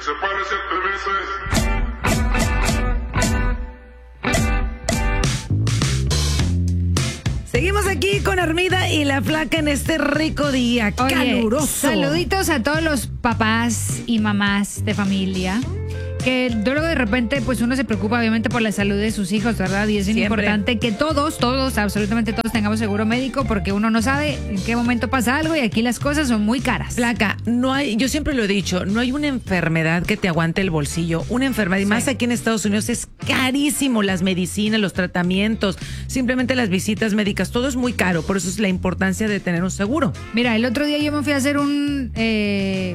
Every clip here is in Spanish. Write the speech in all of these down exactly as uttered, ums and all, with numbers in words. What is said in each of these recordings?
que se pare siete veces. Seguimos aquí con Armida y la Flaca en este rico día. Oye, caluroso. Saluditos a todos los papás y mamás de familia. Que luego de repente pues uno se preocupa obviamente por la salud de sus hijos, ¿verdad? Y es bien Siempre. importante que todos, todos, absolutamente todos tengamos seguro médico porque uno no sabe en qué momento pasa algo y aquí las cosas son muy caras. Flaca, no hay, yo siempre lo he dicho, no hay una enfermedad que te aguante el bolsillo. Una enfermedad, y más aquí en Estados Unidos, es carísimo las medicinas, los tratamientos, simplemente las visitas médicas, todo es muy caro. Por eso es la importancia de tener un seguro. Mira, el otro día yo me fui a hacer un... Eh,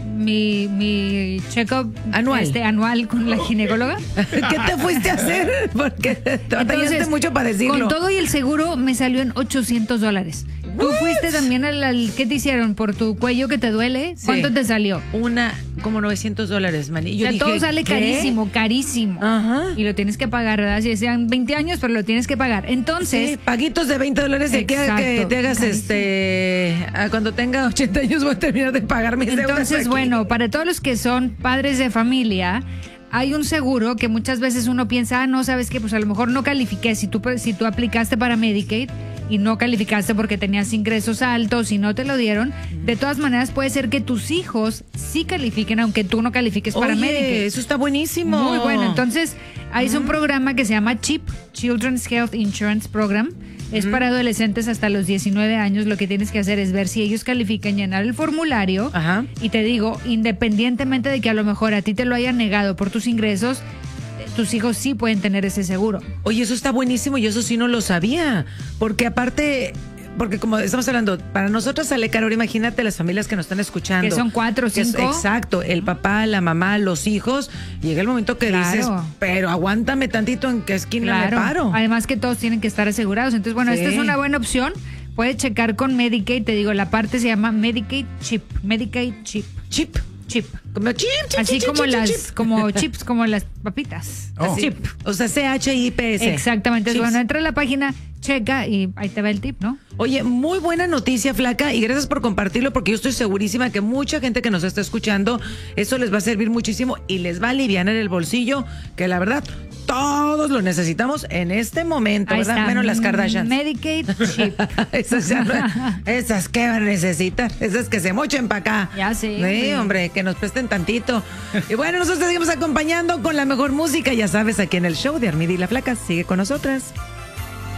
mi, mi check-up Anual. Este, anual con la ginecóloga. ¿Qué te fuiste a hacer? Porque te batallaste mucho para decirlo. Con todo y el seguro me salió en ochocientos dólares. ¿Tú What? fuiste también al, al... ¿Qué te hicieron? ¿Por tu cuello que te duele? Sí. ¿Cuánto te salió? Una, como novecientos dólares, man. Y yo o sea, dije, todo sale ¿qué? carísimo, carísimo. Ajá. Y lo tienes que pagar, ¿verdad? Si sean veinte años, pero lo tienes que pagar. Entonces... Sí, paguitos de veinte dólares de que, Exacto, que te hagas carísimo. este... a cuando tenga ochenta años voy a terminar de pagar mis deudas Entonces, aquí. bueno, para todos los que son padres de familia, hay un seguro que muchas veces uno piensa, ah, no, ¿sabes qué? Pues a lo mejor no califiqué. Si tú, si tú aplicaste para Medicaid y no calificaste porque tenías ingresos altos y no te lo dieron, de todas maneras puede ser que tus hijos sí califiquen aunque tú no califiques para Oye, Medicaid. eso está buenísimo. Muy bueno. Entonces, hay un programa que se llama CHIP, Children's Health Insurance Program. Es para adolescentes hasta los diecinueve años. Lo que tienes que hacer es ver si ellos califican, llenar el formulario. Ajá. Y te digo, independientemente de que a lo mejor a ti te lo hayan negado por tus ingresos, tus hijos sí pueden tener ese seguro. Oye, eso está buenísimo y eso sí no lo sabía. Porque aparte... Porque como estamos hablando, para nosotros sale caro. Ahora imagínate las familias que nos están escuchando. Que son cuatro o Que es- cinco. Exacto, el papá, la mamá, los hijos. Llega el momento que Claro. dices, pero aguántame tantito en qué esquina Claro. me paro. Además que todos tienen que estar asegurados. Entonces, bueno, Sí. esta es una buena opción. Puedes checar con Medicaid. Te digo, la parte se llama Medicaid Chip. Medicaid Chip. Chip. Chip. Como chip, chip, Así chip, como chip, las, chip. como chips, como las papitas. Así. Chip. O sea, C H I P S. Exactamente. Chips. Bueno, entra a la página, checa y ahí te va el tip, ¿no? Oye, muy buena noticia, Flaca, y gracias por compartirlo porque yo estoy segurísima que mucha gente que nos está escuchando, eso les va a servir muchísimo y les va a aliviar el bolsillo, que la verdad, todos lo necesitamos en este momento, Ahí ¿verdad? está. Menos las Kardashians. Medicaid Chip. esas, ya no- esas que van a necesitar, esas que se mochen para acá. Ya sé, Sí, sí. hombre, que nos presten tantito. Y bueno, nosotros te seguimos acompañando con la mejor música, ya sabes, aquí en el show de Armida y la Flaca. Sigue con nosotras.